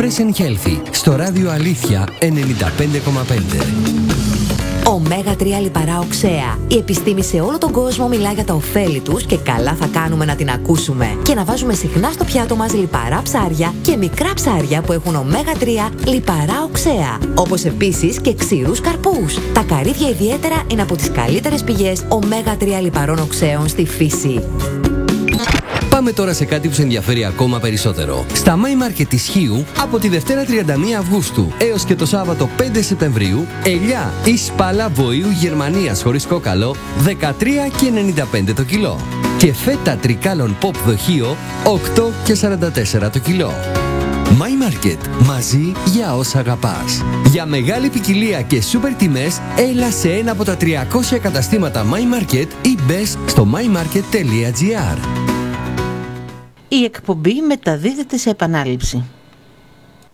Fresh and Healthy στο ράδιο Αλήθεια 95,5. Ωμέγα 3 λιπαρά οξέα. Η επιστήμη σε όλο τον κόσμο μιλά για τα ωφέλη τους και καλά θα κάνουμε να την ακούσουμε. Και να βάζουμε συχνά στο πιάτο μας λιπαρά ψάρια και μικρά ψάρια που έχουν ωμέγα 3 λιπαρά οξέα. Όπως επίσης και ξηρούς καρπούς. Τα καρύδια ιδιαίτερα είναι από τις καλύτερες πηγές ωμέγα 3 λιπαρών οξέων στη φύση. Πάμε τώρα σε κάτι που σε ενδιαφέρει ακόμα περισσότερο. Στα My Market της Χίου, από τη Δευτέρα 31 Αυγούστου έως και το Σάββατο 5 Σεπτεμβρίου, ελιά ή σπάλα βοήου Γερμανίας χωρίς κόκαλο, 13,95 το κιλό. Και φέτα τρικάλων pop δοχείο, 8,44 το κιλό. My Market. Μαζί για όσα αγαπάς. Για μεγάλη ποικιλία και σούπερ τιμές, έλα σε ένα από τα 300 καταστήματα My Market ή μπες στο mymarket.gr. Η εκπομπή μεταδίδεται σε επανάληψη.